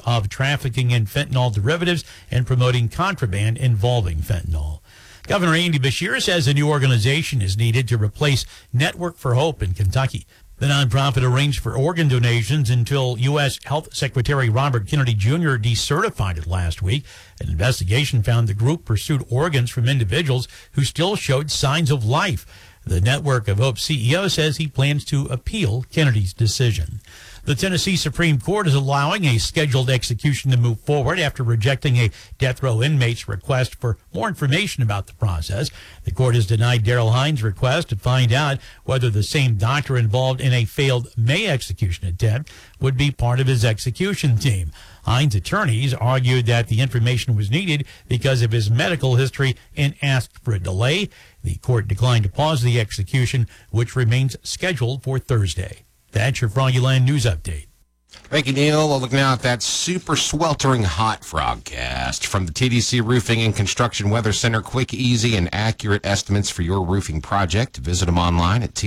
of trafficking in fentanyl derivatives and promoting contraband involving fentanyl. Governor Andy Beshear says a new organization is needed to replace Network for Hope in Kentucky. The nonprofit arranged for organ donations until U.S. Health Secretary Robert Kennedy Jr. decertified it last week. An investigation found the group pursued organs from individuals who still showed signs of life. The Network of Hope CEO says he plans to appeal Kennedy's decision. The Tennessee Supreme Court is allowing a scheduled execution to move forward after rejecting a death row inmate's request for more information about the process. The court has denied Daryl Hines' request to find out whether the same doctor involved in a failed May execution attempt would be part of his execution team. Hines' attorneys argued that the information was needed because of his medical history and asked for a delay. The court declined to pause the execution, which remains scheduled for Thursday. That's your Froggyland News Update. Thank you, Neil. We'll look now at that super sweltering hot Frogcast from the TDC Roofing and Construction Weather Center. Quick, easy, and accurate estimates for your roofing project. Visit them online at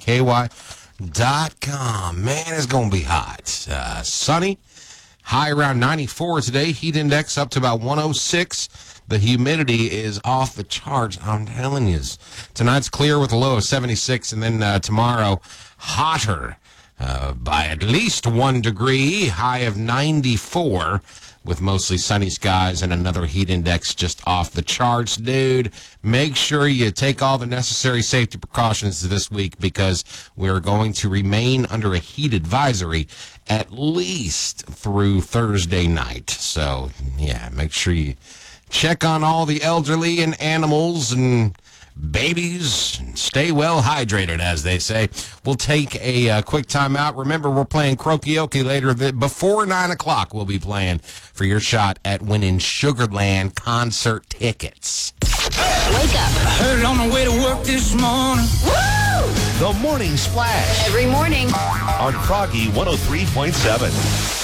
tdcky.com. Man, it's going to be hot. Sunny, high around 94 today. Heat index up to about 106. The humidity is off the charts. I'm telling you. Tonight's clear with a low of 76, and then tomorrow, hotter. By at least 1 degree, high of 94, with mostly sunny skies and another heat index just off the charts. Dude, make sure you take all the necessary safety precautions this week because we're going to remain under a heat advisory at least through Thursday night. So, yeah, make sure you check on all the elderly and animals and babies, stay well hydrated, as they say. We'll take a quick time out. Remember, we're playing Croakioke later. Before 9 o'clock, we'll be playing for your shot at winning Sugarland concert tickets. Wake up. I heard it on my way to work this morning. Woo! The Morning Splash. Every morning. On Froggy 103.7.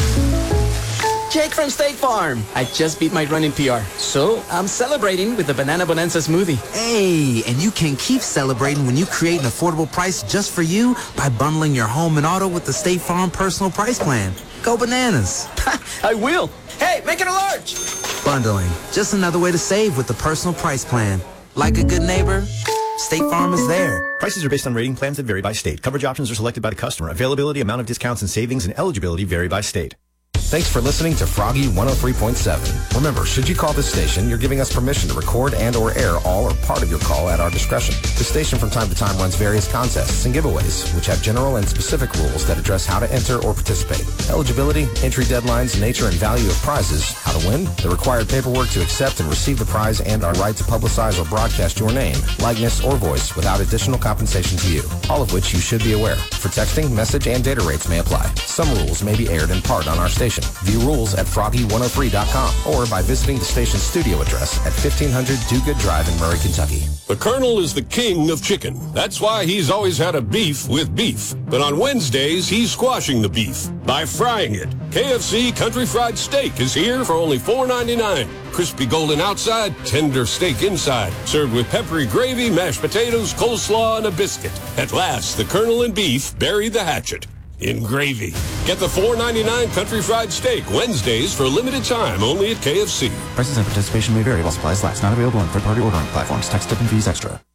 Jake from State Farm. I just beat my running PR, so I'm celebrating with the Banana Bonanza smoothie. Hey, and you can keep celebrating when you create an affordable price just for you by bundling your home and auto with the State Farm Personal Price Plan. Go bananas. I will. Hey, make it a large. Bundling, just another way to save with the Personal Price Plan. Like a good neighbor, State Farm is there. Prices are based on rating plans that vary by state. Coverage options are selected by the customer. Availability, amount of discounts and savings, and eligibility vary by state. Thanks for listening to Froggy 103.7. Remember, should you call this station, you're giving us permission to record and or air all or part of your call at our discretion. The station from time to time runs various contests and giveaways, which have general and specific rules that address how to enter or participate. Eligibility, entry deadlines, nature and value of prizes, how to win, the required paperwork to accept and receive the prize, and our right to publicize or broadcast your name, likeness, or voice without additional compensation to you. All of which you should be aware. For texting, message, and data rates may apply. Some rules may be aired in part on our station. View rules at froggy103.com or by visiting the station's studio address at 1500 Do Good Drive in Murray, Kentucky. The Colonel is the king of chicken. That's why he's always had a beef with beef. But on Wednesdays, he's squashing the beef by frying it. KFC Country Fried Steak is here for only $4.99. Crispy golden outside, tender steak inside. Served with peppery gravy, mashed potatoes, coleslaw, and a biscuit. At last, the Colonel and beef bury the hatchet in gravy. Get the $4.99 Country Fried Steak Wednesdays for a limited time only at KFC. Prices and participation may vary while supplies last. Not available on third-party ordering platforms. Tax, tip, and fees extra.